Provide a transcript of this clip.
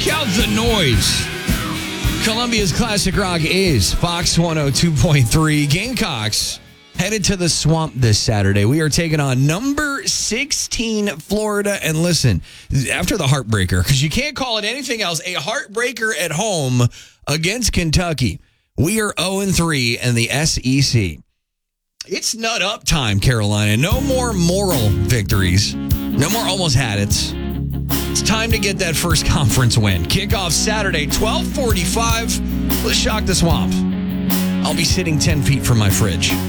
Block out the noise. Columbia's Classic Rock is Fox 102.3. Gamecocks headed to the Swamp this Saturday. We are taking on number 16 Florida. And listen, after the heartbreaker, because you can't call it anything else, a heartbreaker at home against Kentucky. We are 0-3 in the SEC. It's nut up time, Carolina. No more moral victories. No more almost had it. It's time to get that first conference win. Kickoff Saturday, 12:45. Let's shock the Swamp. I'll be sitting 10 feet from my fridge.